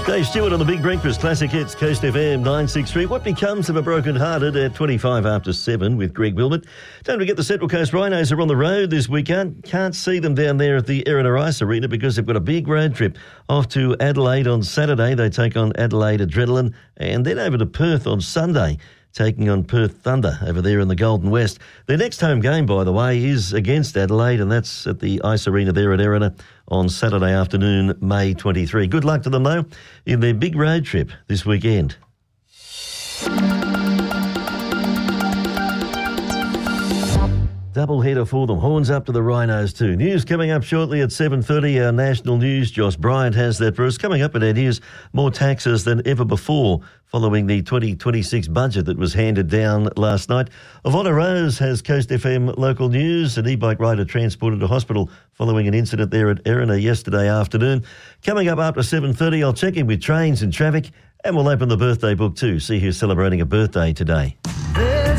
Dave Stewart on the Big Breakfast Classic Hits, Coast FM 963. What becomes of a broken hearted at 25 after 7 with Greg Wilmot? Don't forget the Central Coast Rhinos are on the road this weekend. Can't see them down there at the Erina Ice Arena because they've got a big road trip off to Adelaide on Saturday. They take on Adelaide Adrenaline and then over to Perth on Sunday, taking on Perth Thunder over there in the Golden West. Their next home game, by the way, is against Adelaide, and that's at the Ice Arena there at Erina on Saturday afternoon, May 23. Good luck to them, though, in their big road trip this weekend. Doubleheader for them. Horns up to the Rhinos too. News coming up shortly at 7:30. Our national news. Josh Bryant has that for us. Coming up in our news, more taxes than ever before following the 2026 budget that was handed down last night. Ivona Rose has Coast FM local news. An e-bike rider transported to hospital following an incident there at Erina yesterday afternoon. Coming up after 7:30, I'll check in with trains and traffic, and we'll open the birthday book too. See who's celebrating a birthday today. There's